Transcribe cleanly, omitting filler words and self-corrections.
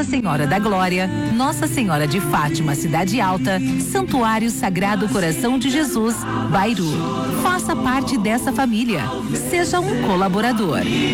Nossa Senhora da Glória, Nossa Senhora de Fátima, Cidade Alta, Santuário Sagrado Coração de Jesus, Bairu. Faça parte dessa família. Seja um colaborador.